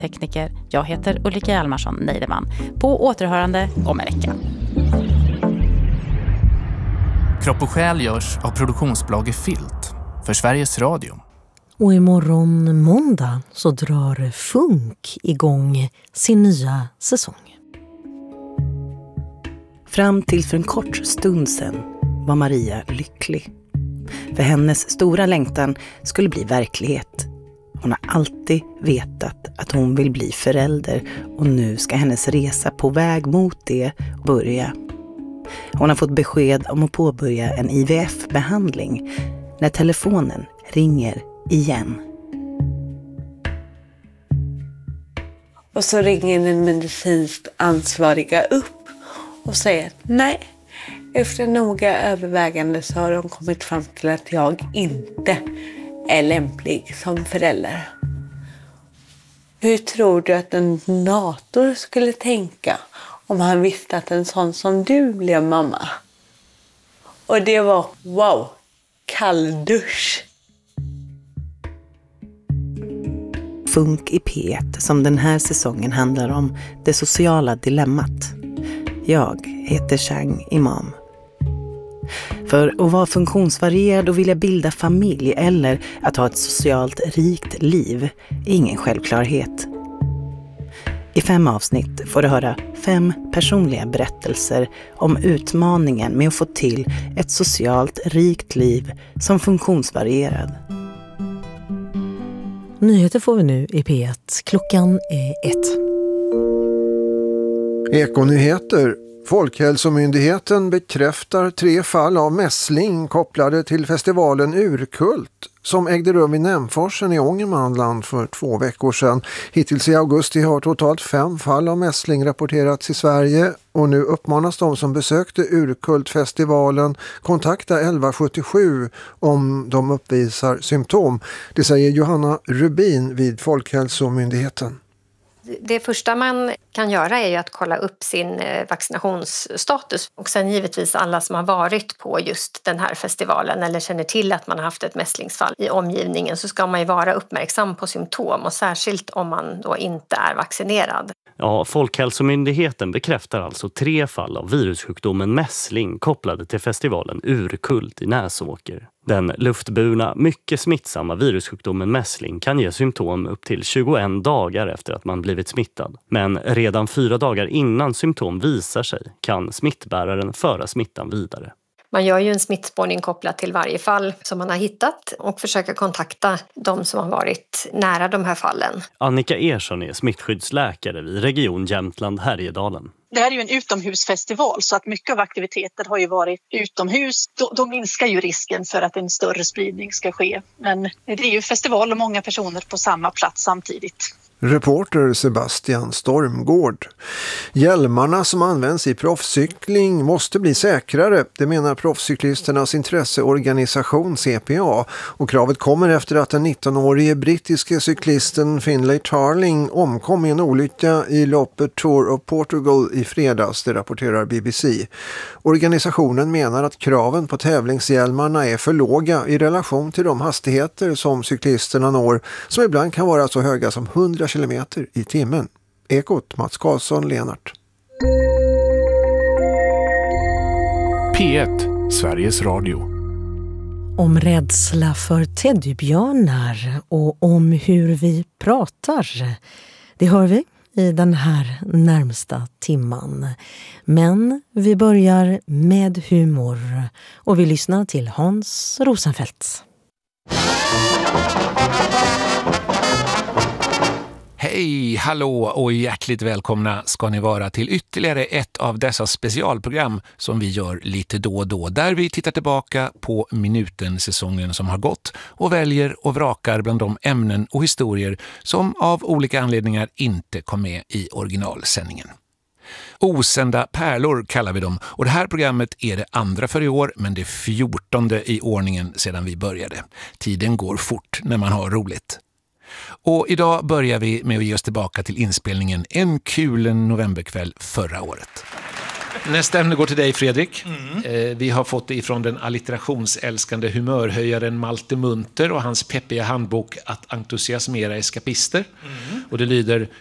Tekniker, jag heter Ulrika Hjalmarsson Neideman. På återhörande om en vecka. Kropp och själ görs av produktionsbolaget Filt för Sveriges Radio. Och imorgon måndag så drar Funk igång sin nya säsong. Fram till för en kort stund sedan var Maria lycklig. För hennes stora längtan skulle bli verklighet. Hon har alltid vetat att hon vill bli förälder och nu ska hennes resa på väg mot det börja. Hon har fått besked om att påbörja en IVF-behandling när telefonen ringer igen. Och så ringer den medicinskt ansvariga upp och säger nej. Efter noga övervägande så har de kommit fram till att jag inte är lämplig som förälder. Hur tror du att en donator skulle tänka om han visste att en sån som du blev mamma? Och det var wow, kalldusch. Funk i P1 som den här säsongen handlar om det sociala dilemmat. Jag heter Chang Imam. För att vara funktionsvarierad och vilja bilda familj eller att ha ett socialt rikt liv är ingen självklarhet. I 5 avsnitt får du höra 5 personliga berättelser om utmaningen med att få till ett socialt rikt liv som funktionsvarierad. Nyheter får vi nu i P1. Klockan är 1. Ekonyheter. Folkhälsomyndigheten bekräftar 3 fall av mässling kopplade till festivalen Urkult som ägde rum i Nämforsen i Ångermanland för 2 veckor sedan. Hittills i augusti har totalt 5 fall av mässling rapporterats i Sverige och nu uppmanas de som besökte Urkultfestivalen kontakta 1177 om de uppvisar symptom. Det säger Johanna Rubin vid Folkhälsomyndigheten. Det första man kan göra är ju att kolla upp sin vaccinationsstatus och sen givetvis alla som har varit på just den här festivalen eller känner till att man har haft ett mässlingsfall i omgivningen så ska man ju vara uppmärksam på symptom och särskilt om man då inte är vaccinerad. Ja, Folkhälsomyndigheten bekräftar alltså 3 fall av virussjukdomen mässling kopplade till festivalen Urkult i Näsåker. Den luftburna, mycket smittsamma virussjukdomen mässling kan ge symptom upp till 21 dagar efter att man blivit smittad. Men redan 4 dagar innan symptom visar sig kan smittbäraren föra smittan vidare. Man gör ju en smittspårning kopplat till varje fall som man har hittat och försöker kontakta de som har varit nära de här fallen. Annika Ersson är smittskyddsläkare vid Region Jämtland Härjedalen. Det här är ju en utomhusfestival så att mycket av aktiviteter har ju varit utomhus. Då minskar ju risken för att en större spridning ska ske. Men det är ju festival och många personer på samma plats samtidigt. Reporter Sebastian Stormgård. Hjälmarna som används i proffscykling måste bli säkrare, det menar proffscyklisternas intresseorganisation CPA. Och kravet kommer efter att den 19-årige brittiske cyklisten Finlay Tarling omkom i en olycka i loppet Tour of Portugal i fredags, det rapporterar BBC. Organisationen menar att kraven på tävlingshjälmarna är för låga i relation till de hastigheter som cyklisterna når, som ibland kan vara så höga som 100 kilometer i timmen. Ekot, Mats Karlsson, Lenart. P1, Sveriges Radio. Om rädsla för teddybjörnar och om hur vi pratar. Det hör vi i den här närmsta timman. Men vi börjar med humor och vi lyssnar till Hans Rosenfeldt. Hej, hallå och hjärtligt välkomna ska ni vara till ytterligare ett av dessa specialprogram som vi gör lite då och då. Där vi tittar tillbaka på minuten-säsongen som har gått och väljer och vrakar bland de ämnen och historier som av olika anledningar inte kom med i originalsändningen. Osända pärlor kallar vi dem och det här programmet är det andra för i år men det 14:e i ordningen sedan vi började. Tiden går fort när man har roligt. Och idag börjar vi med att ge oss tillbaka till inspelningen en kul novemberkväll förra året. Nästa ämne går till dig, Fredrik. Vi har fått det ifrån den alliterationsälskande humörhöjaren Malte Munter och hans peppiga handbok Att entusiasmera eskapister. Och det lyder: